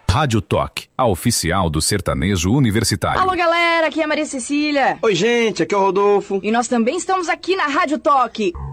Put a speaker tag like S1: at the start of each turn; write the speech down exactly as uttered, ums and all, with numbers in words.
S1: Rádio Toque, a oficial do sertanejo universitário.
S2: Alô, galera, aqui é a Maria Cecília.
S3: Oi, gente, aqui é o Rodolfo.
S2: E nós também estamos aqui na Rádio Toque.